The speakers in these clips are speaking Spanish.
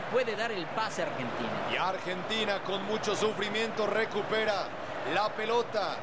puede dar el pase a Argentina. Y Argentina con mucho sufrimiento recupera la pelota.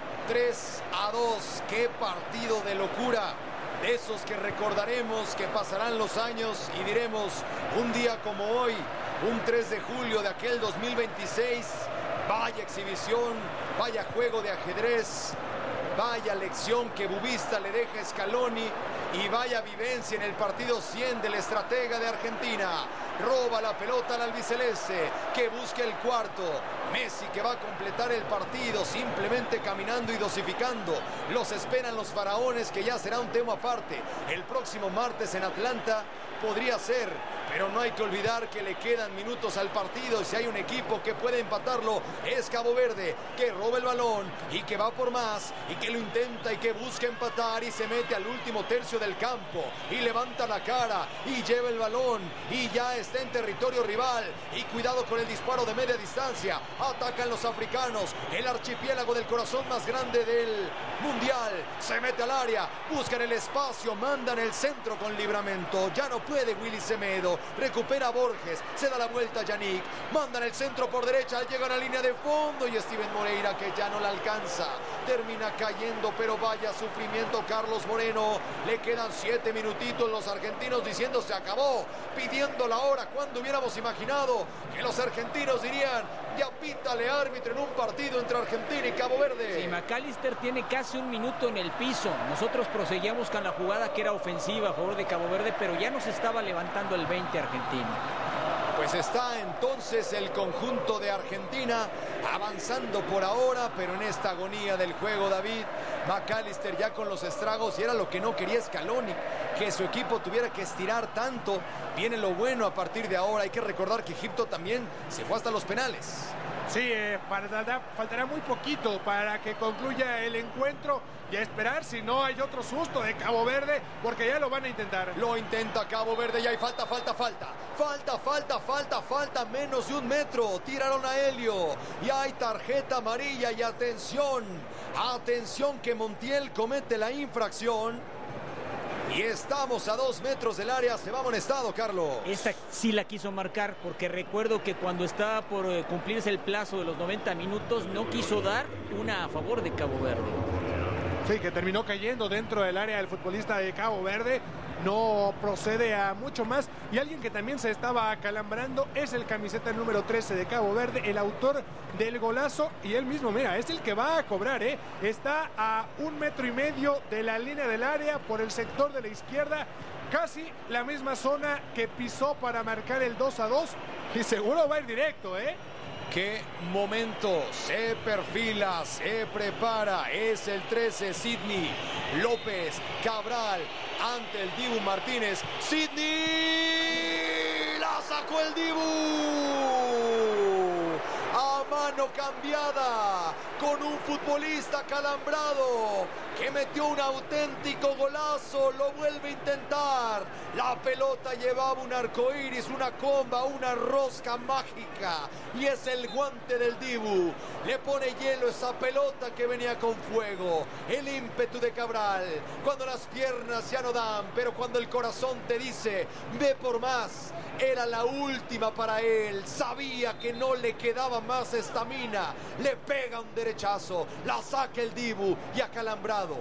3-2. ¡Qué partido de locura! De esos que recordaremos, que pasarán los años y diremos, un día como hoy, un 3 de julio de aquel 2026, vaya exhibición, vaya juego de ajedrez, vaya lección que Bubista le deja a Scaloni y vaya vivencia en el partido 100 del estratega de Argentina. Roba la pelota al albiceleste, que busca el cuarto. Messi, que va a completar el partido simplemente caminando y dosificando. Los esperan los faraones, que ya será un tema aparte. El próximo martes en Atlanta podría ser, pero no hay que olvidar que le quedan minutos al partido. Y si hay un equipo que puede empatarlo, es Cabo Verde, que roba el balón y que va por más y que lo intenta y que busca empatar y se mete al último tercio del campo y levanta la cara y lleva el balón y ya está en territorio rival. Y cuidado con el disparo de media distancia. Atacan los africanos, el archipiélago del corazón más grande del mundial. Se mete al área, buscan el espacio, mandan el centro con Livramento. Ya no puede Willy Semedo, recupera a Borges, se da la vuelta a Yannick, mandan el centro por derecha, llegan a la línea de fondo y Steven Moreira, que ya no la alcanza, termina cayendo, pero vaya sufrimiento Carlos Moreno. Le quedan 7 minutitos, los argentinos diciendo se acabó, pidiendo la hora, cuando hubiéramos imaginado que los argentinos dirían ya pítale árbitro en un partido entre Argentina y Cabo Verde. Sí, McAllister tiene casi un minuto en el piso. Nosotros proseguíamos con la jugada que era ofensiva a favor de Cabo Verde, pero ya nos estaba levantando el 20 argentino. Pues está entonces el conjunto de Argentina avanzando por ahora, pero en esta agonía del juego, David, McAllister ya con los estragos, y era lo que no quería Scaloni, que su equipo tuviera que estirar tanto. Viene lo bueno a partir de ahora. Hay que recordar que Egipto también se fue hasta los penales. Sí, faltará muy poquito para que concluya el encuentro y a esperar si no hay otro susto de Cabo Verde, porque ya lo van a intentar. Lo intenta Cabo Verde y hay falta, menos de 1 metro. Tiraron a Helio y hay tarjeta amarilla y atención que Montiel comete la infracción. Y estamos a 2 metros del área, se va amonestado, Carlos. Esta sí la quiso marcar, porque recuerdo que cuando estaba por cumplirse el plazo de los 90 minutos, no quiso dar una a favor de Cabo Verde. Sí, que terminó cayendo dentro del área del futbolista de Cabo Verde. No procede a mucho más. Y alguien que también se estaba acalambrando es el camiseta número 13 de Cabo Verde, el autor del golazo. Y él mismo, mira, es el que va a cobrar, ¿eh? Está a 1,5 metros de la línea del área por el sector de la izquierda. Casi la misma zona que pisó para marcar el 2-2. Y seguro va a ir directo, ¿eh? Qué momento, se perfila, se prepara, es el 13, Sidney López Cabral ante el Dibu Martínez. Sidney la sacó el Dibu a mano cambiada con un futbolista acalambrado que metió un auténtico golazo. Lo vuelve a intentar. La pelota llevaba un arcoíris, una comba, una rosca mágica, y es el guante del Dibu. Le pone hielo a esa pelota que venía con fuego. El ímpetu de Cabral, cuando las piernas ya no dan, pero cuando el corazón te dice ve por más. Era la última para él, sabía que no le quedaba más estamina. Le pega un derechazo, la saca el Dibu y acalambrado,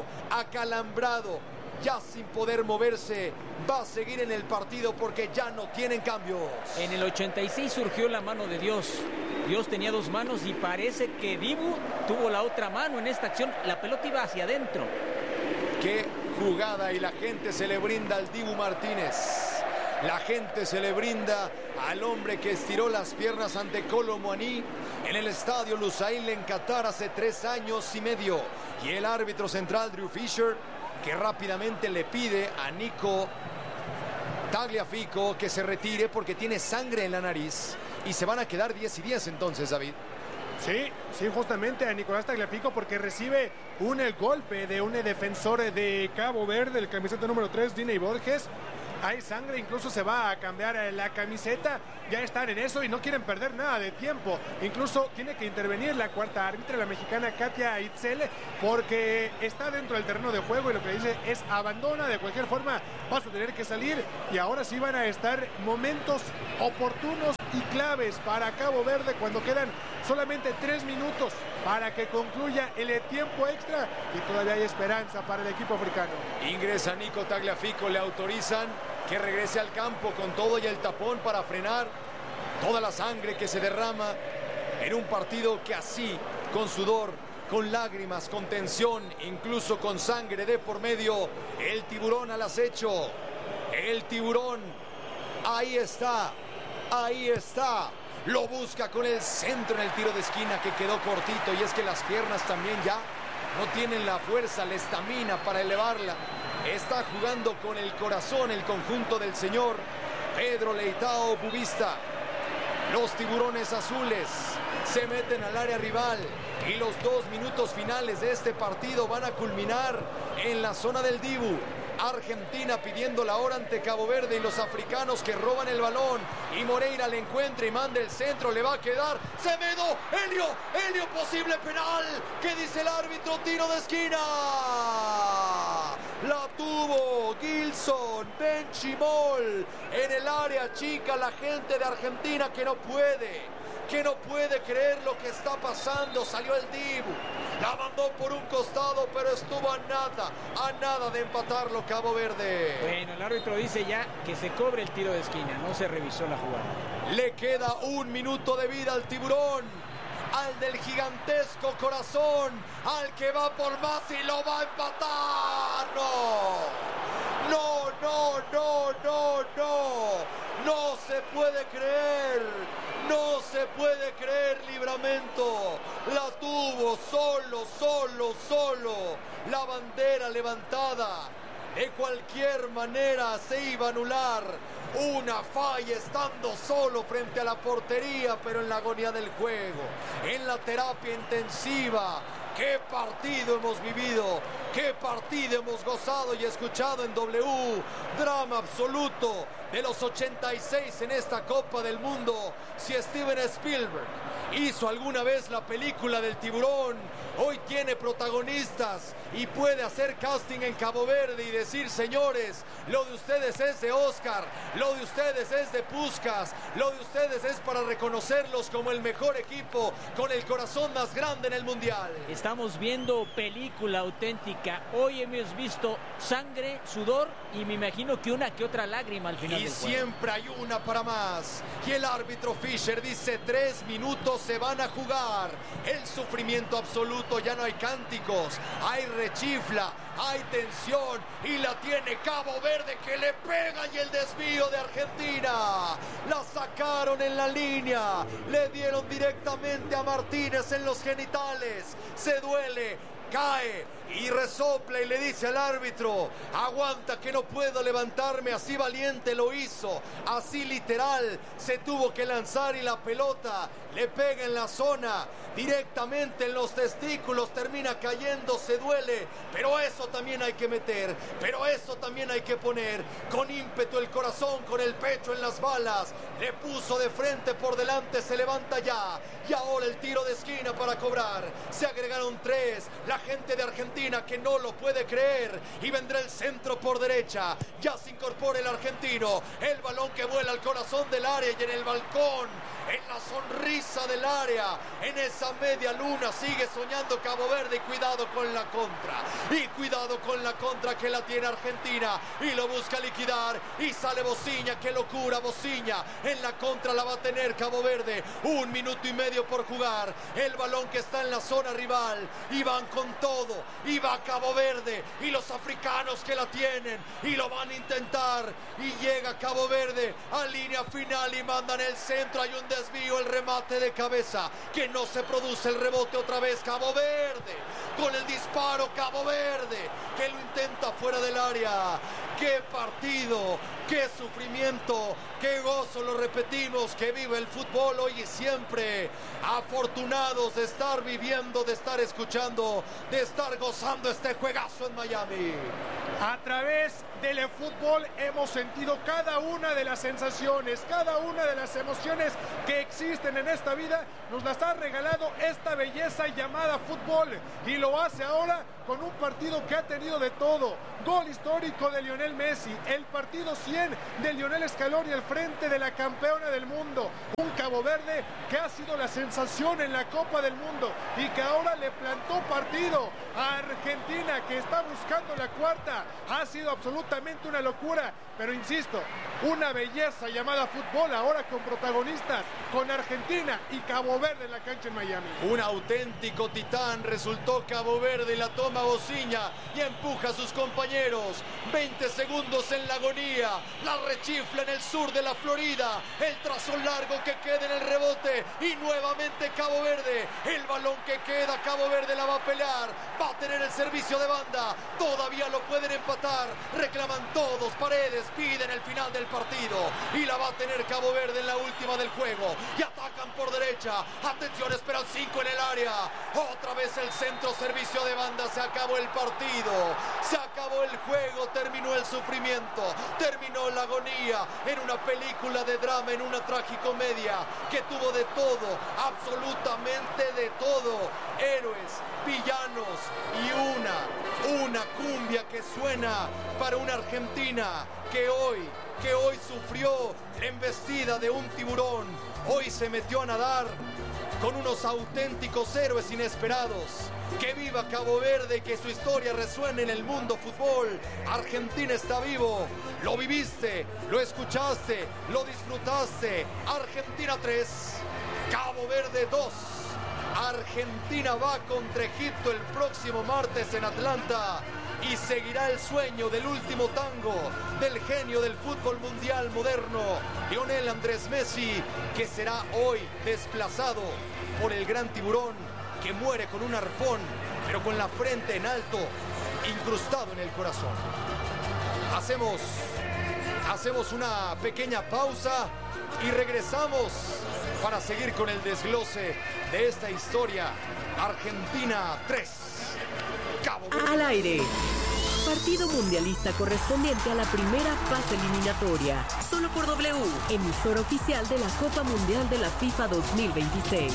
ya sin poder moverse, va a seguir en el partido porque ya no tienen cambios. En el 86 surgió la mano de Dios. Dios tenía 2 manos y parece que Dibu tuvo la otra mano en esta acción. La pelota iba hacia adentro. Qué jugada, y la gente se le brinda al Dibu Martínez. La gente se le brinda al hombre que estiró las piernas ante Kolo Muani en el estadio Lusail en Qatar hace 3 años y medio. Y el árbitro central Drew Fisher, que rápidamente le pide a Nico Tagliafico que se retire porque tiene sangre en la nariz. Y se van a quedar 10 y 10 entonces, David. Sí, justamente a Nicolás Tagliafico, porque recibe un golpe de un defensor de Cabo Verde, el camiseta número 3, Diney Borges. hay sangre, incluso se va a cambiar la camiseta. Ya están en eso y no quieren perder nada de tiempo. Incluso tiene que intervenir la cuarta árbitra, la mexicana Katia Itzel, porque está dentro del terreno de juego y lo que dice es abandona, de cualquier forma vas a tener que salir. Y ahora sí van a estar momentos oportunos y claves para Cabo Verde cuando quedan solamente 3 minutos para que concluya el tiempo extra y todavía hay esperanza para el equipo africano. Ingresa Nico Tagliafico, le autorizan que regrese al campo con todo y el tapón para frenar toda la sangre que se derrama en un partido que así, con sudor, con lágrimas, con tensión, incluso con sangre de por medio, el tiburón al acecho, el tiburón, ahí está, lo busca con el centro en el tiro de esquina que quedó cortito y es que las piernas también ya no tienen la fuerza, la estamina para elevarla. Está jugando con el corazón el conjunto del señor Pedro Leitao Bubista. Los tiburones azules se meten al área rival y los 2 minutos finales de este partido van a culminar en la zona del Dibu. Argentina pidiendo la hora ante Cabo Verde y los africanos que roban el balón y Moreira le encuentra y manda el centro, le va a quedar Semedo, Helio, posible penal, ¿qué dice el árbitro? Tiro de esquina, la tuvo Gilson Benchimol en el área chica, la gente de Argentina que no puede creer lo que está pasando, salió el Dibu, la mandó por un costado, pero estuvo a nada de empatarlo Cabo Verde. Bueno, el árbitro dice ya que se cobre el tiro de esquina, no se revisó la jugada. Le queda 1 minuto de vida al tiburón, al del gigantesco corazón, al que va por más y lo va a empatar. No se puede creer. No se puede creer, Livramento. La tuvo solo. La bandera levantada. De cualquier manera se iba a anular. Una falla estando solo frente a la portería, pero en la agonía del juego, en la terapia intensiva. ¡Qué partido hemos vivido! ¡Qué partido hemos gozado y escuchado en W! Drama absoluto de los 86 en esta Copa del Mundo. Si Steven Spielberg hizo alguna vez la película del tiburón, hoy tiene protagonistas y puede hacer casting en Cabo Verde y decir: señores, lo de ustedes es de Oscar, lo de ustedes es de Puskás, lo de ustedes es para reconocerlos como el mejor equipo con el corazón más grande en el Mundial. Estamos viendo película auténtica. Hoy hemos visto sangre, sudor y me imagino que una que otra lágrima al final del juego. Y siempre hay una para más. Y el árbitro Fischer dice: 3 minutos se van a jugar. El sufrimiento absoluto, ya no hay cánticos, hay rechifla, hay tensión y la tiene Cabo Verde que le pega y el desvío de Argentina. La sacaron en la línea, le dieron directamente a Martínez en los genitales. Se duele, cae y resopla y le dice al árbitro: aguanta que no puedo levantarme. Así valiente lo hizo, así literal se tuvo que lanzar y la pelota le pega en la zona, directamente en los testículos, termina cayendo, se duele, pero eso también hay que meter, pero eso también hay que poner con ímpetu el corazón, con el pecho en las balas, le puso de frente por delante, se levanta ya y ahora el tiro de esquina para cobrar. Se agregaron 3, la gente de Argentina que no lo puede creer y vendrá el centro por derecha, ya se incorpora el argentino, el balón que vuela al corazón del área y en el balcón, en la sonrisa del área, en esa media luna sigue soñando Cabo Verde y cuidado con la contra que la tiene Argentina y lo busca liquidar y sale Bociña, qué locura Bociña, en la contra la va a tener Cabo Verde, 1 minuto y medio por jugar, el balón que está en la zona rival y van con todo, y va Cabo Verde y los africanos que la tienen y lo van a intentar y llega Cabo Verde a línea final y mandan el centro, hay un desvío, el remate de cabeza que no se produce, el rebote otra vez Cabo Verde con el disparo, Cabo Verde que lo intenta fuera del área. ¡Qué partido! ¡Qué sufrimiento! ¡Qué gozo! Lo repetimos, que vive el fútbol hoy y siempre. Afortunados de estar viviendo, de estar escuchando, de estar gozando este juegazo en Miami. A través del fútbol hemos sentido cada una de las sensaciones, cada una de las emociones que existen en esta vida. Nos las ha regalado esta belleza llamada fútbol, y lo hace ahora con un partido que ha tenido de todo. Gol histórico de Lionel Messi, el partido 100 de Lionel Scaloni al frente de la campeona del mundo. Un Cabo Verde que ha sido la sensación en la Copa del Mundo y que ahora le plantó partido a Argentina, que está buscando la cuarta. Ha sido absolutamente una locura, pero insisto, una belleza llamada fútbol, ahora con protagonistas, con Argentina y Cabo Verde en la cancha en Miami. Un auténtico titán resultó Cabo Verde, la toma Bociña y empuja a sus compañeros. 20 segundos en la agonía, la rechifla en el sur de la Florida, el trazo largo que queda en el rebote y nuevamente Cabo Verde. El balón que queda, Cabo Verde la va a pelear, va a tener el servicio de banda, todavía lo pueden empatar, reclaman todos, Paredes piden el final del partido y la va a tener Cabo Verde en la última del juego y atacan por derecha. Atención, esperan 5 en el área, otra vez el centro, servicio de banda. Se acabó el partido, se acabó el juego, terminó el sufrimiento, terminó la agonía en una película de drama, en una tragicomedia que tuvo de todo, absolutamente de todo, héroes, villanos y una cumbia que suena para una Argentina que hoy sufrió la embestida de un tiburón, hoy se metió a nadar con unos auténticos héroes inesperados. Que viva Cabo Verde y que su historia resuene en el mundo fútbol. Argentina está vivo, lo viviste, lo escuchaste, lo disfrutaste. Argentina 3, Cabo Verde 2. Argentina va contra Egipto el próximo martes en Atlanta y seguirá el sueño del último tango del genio del fútbol mundial moderno, Lionel Andrés Messi, que será hoy desplazado por el gran tiburón que muere con un arpón, pero con la frente en alto, incrustado en el corazón. Hacemos una pequeña pausa y regresamos para seguir con el desglose de esta historia. Argentina 3, Cabo Verde. Al aire. Partido mundialista correspondiente a la primera fase eliminatoria. Solo por W, emisora oficial de la Copa Mundial de la FIFA 2026.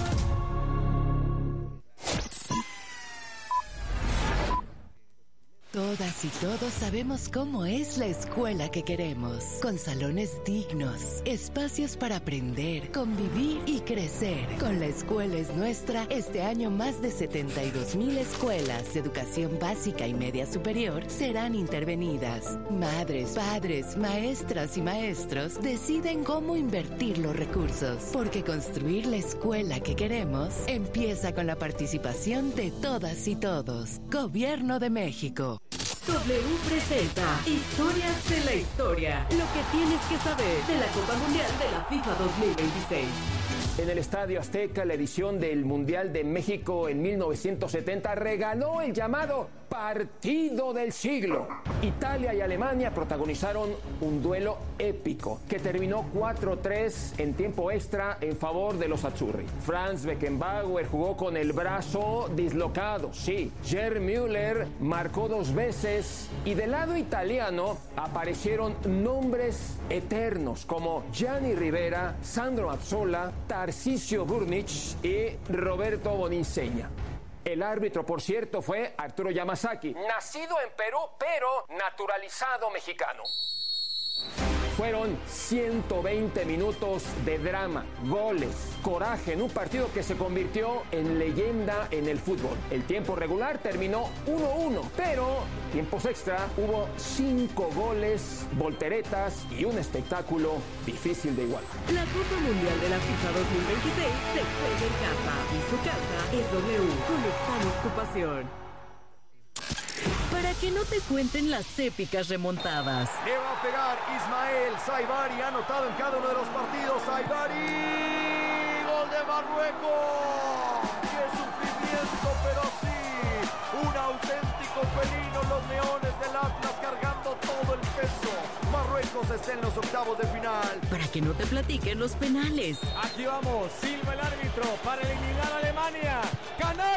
Todas y todos sabemos cómo es la escuela que queremos, con salones dignos, espacios para aprender, convivir y crecer. Con La Escuela es Nuestra, este año más de 72,000 escuelas de educación básica y media superior serán intervenidas. Madres, padres, maestras y maestros deciden cómo invertir los recursos, porque construir la escuela que queremos empieza con la participación de todas y todos. Gobierno de México. W presenta Historias de la Historia. Lo que tienes que saber de la Copa Mundial de la FIFA 2026. En el Estadio Azteca, la edición del Mundial de México en 1970 regaló el llamado Partido del Siglo. Italia y Alemania protagonizaron un duelo épico que terminó 4-3 en tiempo extra en favor de los azzurri. Franz Beckenbauer jugó con el brazo dislocado, sí. Gerd Müller marcó 2 veces y del lado italiano aparecieron nombres eternos como Gianni Rivera, Sandro Mazzola, Tarcisio Burnic y Roberto Boninsegna. El árbitro, por cierto, fue Arturo Yamasaki, nacido en Perú, pero naturalizado mexicano. Fueron 120 minutos de drama, goles, coraje en un partido que se convirtió en leyenda en el fútbol. El tiempo regular terminó 1-1, pero tiempos extra hubo 5 goles, volteretas y un espectáculo difícil de igualar. La Copa Mundial de la FIFA 2026 se juega en casa y su casa es W. Conectamos tu pasión. Para que no te cuenten las épicas remontadas. Le va a pegar Ismael Saibari, anotado en cada uno de los partidos. Saibari, gol de Marruecos. ¡Qué sufrimiento, pero sí! Un auténtico felino, los leones del Atlas cargando todo el peso. Marruecos está en los octavos de final. Para que no te platiquen los penales. Aquí vamos, silba el árbitro para eliminar a Alemania. ¡Ganar!